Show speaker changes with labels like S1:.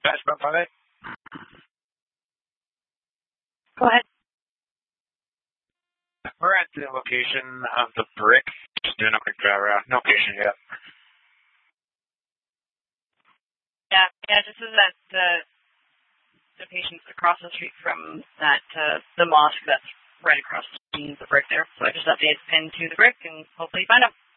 S1: ask about 5A?
S2: Go ahead.
S1: We're at the location of the brick. Just doing a quick drive around. No patient yet.
S2: Yeah, just so that the patient's across the street from that the mosque that's right across from the brick there. So I just updated the pin to the brick and hopefully find them.